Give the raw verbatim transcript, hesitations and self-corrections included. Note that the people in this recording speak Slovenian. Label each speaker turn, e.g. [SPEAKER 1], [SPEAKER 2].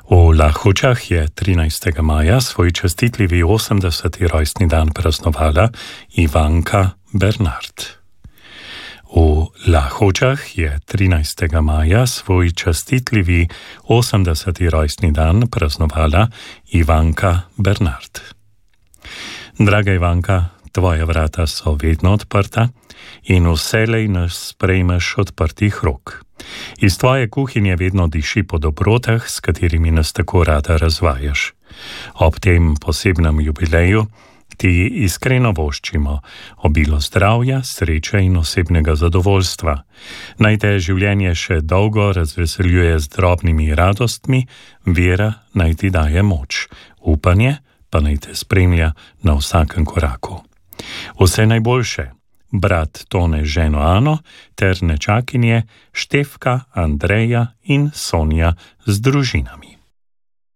[SPEAKER 1] V Lahučah je trinajstega maja svoj častitljivi osemdeseti rojstni dan praznovala Ivanka Bernard. V Lahučah je trinajstega maja svoj častitljivi osemdeseti rojstni dan praznovala Ivanka Bernard. Draga Ivanka, tvoja vrata so vedno odprta in vselej nas sprejmeš odprtih rok. Iz tvoje kuhinje vedno diši po dobrotah, s katerimi nas tako rada razvajaš. Ob tem posebnem jubileju ti iskreno voščimo obilo zdravja, sreče in osebnega zadovoljstva. Naj te življenje še dolgo razveseljuje z drobnimi radostmi, vera naj ti daje moč, upanje pa naj te spremlja na vsakem koraku. Vse najboljše, brat Tone z ženo Ano ter nečakinje Štefka, Andreja in Sonja z družinami.